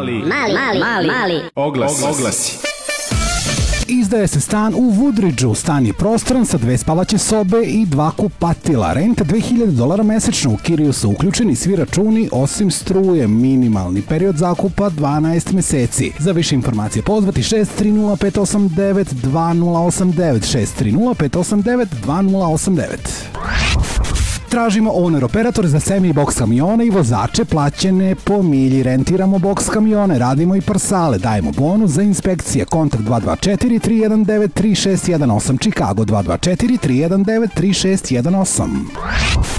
Oglasi. Izdaje se stan u Woodridgeu. Stan je prostoran sa 2 spavaće sobe i 2 kupatila. Renta $2000 mesečno. U kiriju su uključeni svi računi osim struje. Minimalni period zakupa 12 meseci. Za više informacije pozvati 630-589-2089 630-589-2089. Tražimo owner-operator za semi-box kamione i vozače plaćene po milji. Rentiramo box kamione, radimo i parsale, dajemo bonus za inspekcije. Kontakt 224-319-3618, Chicago 224-319-3618.